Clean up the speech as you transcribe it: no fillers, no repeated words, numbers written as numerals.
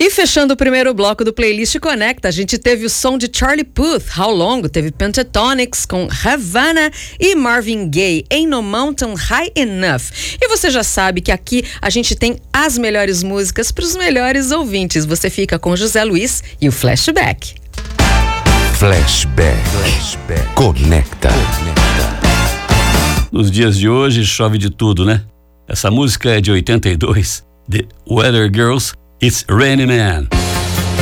E fechando o primeiro bloco do Playlist Conecta, a gente teve o som de Charlie Puth, How Long, teve Pentatonix com Havana e Marvin Gaye, Ain't No Mountain High Enough. E você já sabe que aqui a gente tem as melhores músicas para os melhores ouvintes. Você fica com José Luiz e o Flashback. Flashback. Conecta. Nos dias de hoje chove de tudo, né? Essa música é de 82, The Weather Girls, It's Raining Man.